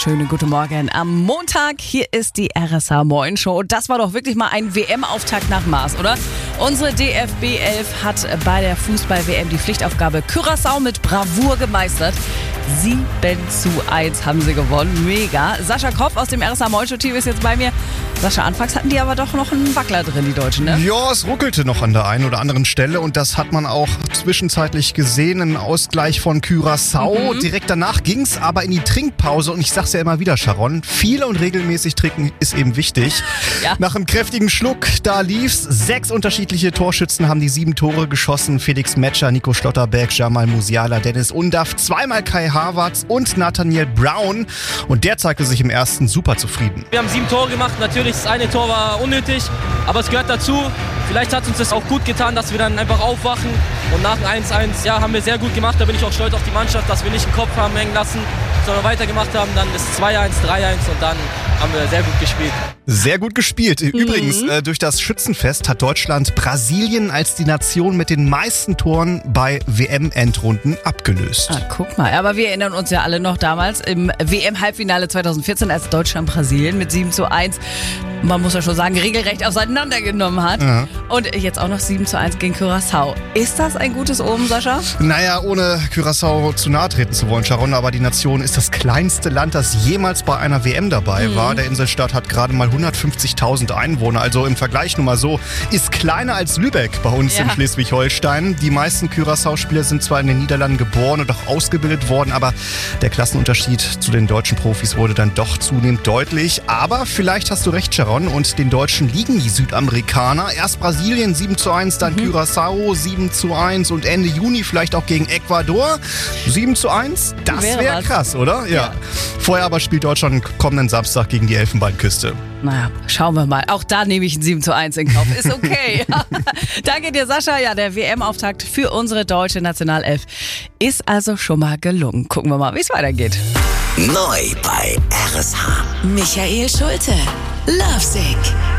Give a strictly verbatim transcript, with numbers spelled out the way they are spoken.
wunderschönen guten Morgen am Montag. Hier ist die R S H Moin Show. Das war doch wirklich mal ein W M-Auftakt nach Maß, oder? Unsere D F B elf hat bei der Fußball-W M die Pflichtaufgabe Curaçao mit Bravour gemeistert. sieben zu eins haben sie gewonnen. Mega. Sascha Kopf aus dem R S H Moin Show Team ist jetzt bei mir. Sascha, anfangs hatten die aber doch noch einen Wackler drin, die Deutschen, ne? Ja, es ruckelte noch an der einen oder anderen Stelle und das hat man auch zwischenzeitlich gesehen. Ein Ausgleich von Curaçao. Mhm. Direkt danach ging es aber in die Trinkpause und ich sag's ja immer wieder, Sharon, viel und regelmäßig trinken ist eben wichtig. Ja. Nach einem kräftigen Schluck, da lief's. Sechs unterschiedliche Torschützen haben die sieben Tore geschossen. Felix Metscher, Nico Schlotterbeck, Jamal Musiala, Dennis Undaff, zweimal Kai Havertz und Nathaniel Brown. Und der zeigte sich im ersten super zufrieden. Wir haben sieben Tore gemacht. Natürlich, das eine Tor war unnötig, aber es gehört dazu. Vielleicht hat uns das auch gut getan, dass wir dann einfach aufwachen. Und nach dem eins eins, ja, haben wir sehr gut gemacht. Da bin ich auch stolz auf die Mannschaft, dass wir nicht den Kopf haben hängen lassen, sondern weitergemacht haben. Dann ist zwei eins, drei eins und dann haben wir sehr gut gespielt. Sehr gut gespielt. Übrigens, mhm. äh, durch das Schützenfest hat Deutschland Brasilien als die Nation mit den meisten Toren bei W M-Endrunden abgelöst. Ah, guck mal, aber wir erinnern uns ja alle noch damals im W M-Halbfinale zweitausendvierzehn, als Deutschland Brasilien mit sieben zu eins, man muss ja schon sagen, regelrecht auseinandergenommen hat. Ja. Und jetzt auch noch sieben zu eins gegen Curaçao. Ist das ein gutes Omen, Sascha? Naja, ohne Curaçao zu nahe treten zu wollen, Sharon, aber die Nation ist das kleinste Land, das jemals bei einer W M dabei mhm. war. Der Inselstaat hat gerade mal hundertfünfzigtausend Einwohner, also im Vergleich nur mal so, ist kleiner als Lübeck bei uns ja. in Schleswig-Holstein. Die meisten Curaçao-Spieler sind zwar in den Niederlanden geboren und auch ausgebildet worden, aber der Klassenunterschied zu den deutschen Profis wurde dann doch zunehmend deutlich. Aber vielleicht hast du recht, Sharon, und den Deutschen liegen die Südamerikaner. Erst Brasilien sieben zu eins, dann mhm. Curaçao sieben zu eins und Ende Juni vielleicht auch gegen Ecuador sieben zu eins. Das wäre wär krass, oder? Ja. ja. Vorher aber spielt Deutschland kommenden Samstag gegen die Elfenbeinküste. Naja, schauen wir mal. Auch da nehme ich ein sieben zu eins in Kauf. Ist okay. Danke dir, Sascha. Ja, der W M-Auftakt für unsere deutsche Nationalelf ist also schon mal gelungen. Gucken wir mal, wie es weitergeht. Neu bei R S H. Michael Schulte. Lovesick.